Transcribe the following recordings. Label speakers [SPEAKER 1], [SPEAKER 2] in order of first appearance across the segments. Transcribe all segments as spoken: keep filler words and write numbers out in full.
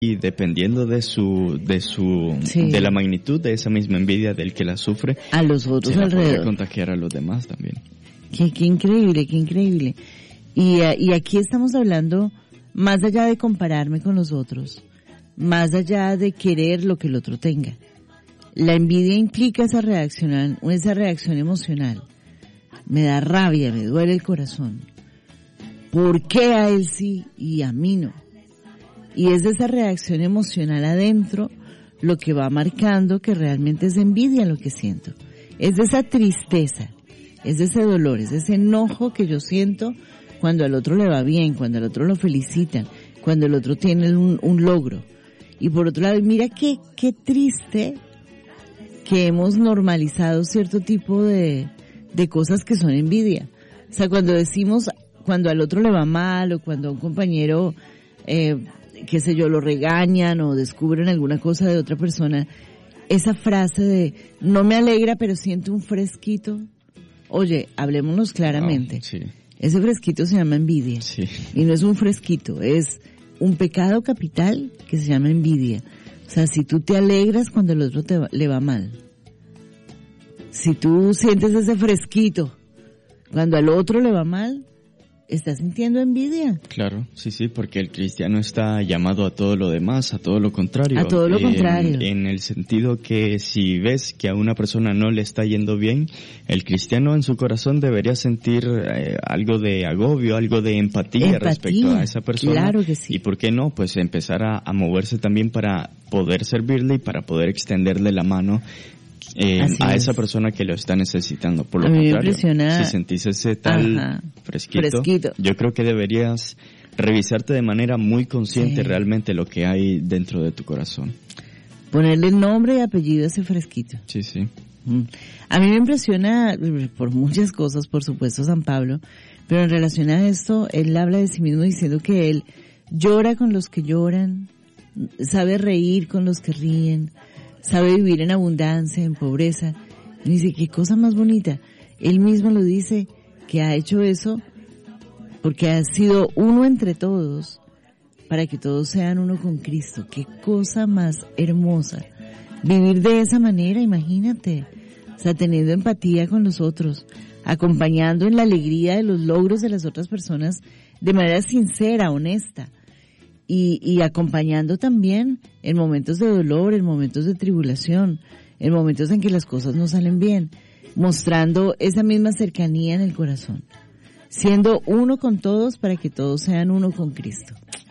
[SPEAKER 1] y dependiendo de su, de su, sí. de la magnitud de esa misma envidia del que la sufre,
[SPEAKER 2] a los otros
[SPEAKER 1] se la
[SPEAKER 2] alrededor.
[SPEAKER 1] puede contagiar a los demás también.
[SPEAKER 2] Qué, qué increíble, qué increíble. Y, y aquí estamos hablando más allá de compararme con los otros, más allá de querer lo que el otro tenga. La envidia implica esa reacción, esa reacción emocional. Me da rabia, me duele el corazón. ¿Por qué a él sí y a mí no? Y es de esa reacción emocional adentro lo que va marcando que realmente es envidia lo que siento. Es de esa tristeza, es de ese dolor, es de ese enojo que yo siento cuando al otro le va bien, cuando al otro lo felicitan, cuando el otro tiene un, un logro. Y por otro lado, mira qué, qué triste que hemos normalizado cierto tipo de, de cosas que son envidia. O sea, cuando decimos, cuando al otro le va mal o cuando a un compañero, eh, qué sé yo, lo regañan o descubren alguna cosa de otra persona, esa frase de, no me alegra pero siento un fresquito. Oye, hablémonos claramente.
[SPEAKER 1] Oh, sí.
[SPEAKER 2] Ese fresquito se llama envidia.
[SPEAKER 1] Sí.
[SPEAKER 2] Y no es un fresquito, es un pecado capital que se llama envidia. O sea, si tú te alegras cuando el otro te va, le va mal. Si tú sientes ese fresquito cuando al otro le va mal, ¿estás sintiendo envidia?
[SPEAKER 1] Claro, sí, sí, porque el cristiano está llamado a todo lo demás, a todo lo contrario.
[SPEAKER 2] A todo lo
[SPEAKER 1] en,
[SPEAKER 2] contrario.
[SPEAKER 1] En el sentido que si ves que a una persona no le está yendo bien, el cristiano en su corazón debería sentir eh, algo de agobio, algo de empatía, empatía respecto a esa persona.
[SPEAKER 2] Claro que sí.
[SPEAKER 1] Y por qué no, pues empezar a, a moverse también para poder servirle y para poder extenderle la mano Eh, a esa persona que lo está necesitando. Por lo contrario, si sentís ese tal Ajá, fresquito, fresquito, yo creo que deberías revisarte de manera muy consciente sí. realmente lo que hay dentro de tu corazón.
[SPEAKER 2] Ponerle nombre y apellido a ese fresquito.
[SPEAKER 1] Sí, sí.
[SPEAKER 2] A mí me impresiona, por muchas cosas, por supuesto, San Pablo, pero en relación a esto, él habla de sí mismo diciendo que él llora con los que lloran, sabe reír con los que ríen, sabe vivir en abundancia, en pobreza. Y dice, qué cosa más bonita. Él mismo lo dice, que ha hecho eso porque ha sido uno entre todos, para que todos sean uno con Cristo. Qué cosa más hermosa. Vivir de esa manera, imagínate. O sea, teniendo empatía con los otros, acompañando en la alegría de los logros de las otras personas de manera sincera, honesta. Y, y acompañando también en momentos de dolor, en momentos de tribulación, en momentos en que las cosas no salen bien, mostrando esa misma cercanía en el corazón, siendo uno con todos para que todos sean uno con Cristo.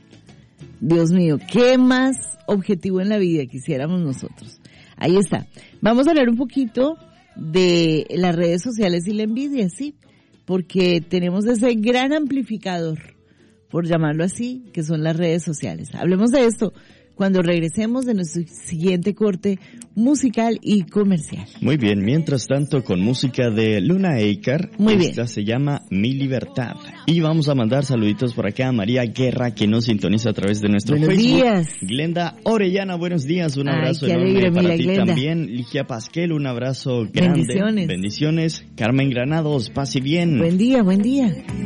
[SPEAKER 2] Dios mío, ¿qué más objetivo en la vida quisiéramos nosotros? Ahí está. Vamos a hablar un poquito de las redes sociales y la envidia, ¿sí? Porque tenemos ese gran amplificador, por llamarlo así, que son las redes sociales. Hablemos de esto cuando regresemos de nuestro siguiente corte musical y comercial.
[SPEAKER 1] Muy bien, mientras tanto con música de Luna Aker,
[SPEAKER 2] Muy
[SPEAKER 1] esta
[SPEAKER 2] bien.
[SPEAKER 1] se llama Mi Libertad. Y vamos a mandar saluditos por acá a María Guerra, que nos sintoniza a través de nuestro
[SPEAKER 2] buenos
[SPEAKER 1] Facebook.
[SPEAKER 2] Días.
[SPEAKER 1] Glenda Orellana, buenos días, un
[SPEAKER 2] Ay,
[SPEAKER 1] abrazo
[SPEAKER 2] qué
[SPEAKER 1] enorme
[SPEAKER 2] alegre,
[SPEAKER 1] para
[SPEAKER 2] mira,
[SPEAKER 1] ti
[SPEAKER 2] Glenda.
[SPEAKER 1] también. Ligia Pasquel, un abrazo grande.
[SPEAKER 2] Bendiciones.
[SPEAKER 1] Bendiciones. Carmen Granados, paz y bien.
[SPEAKER 2] Buen día, buen día.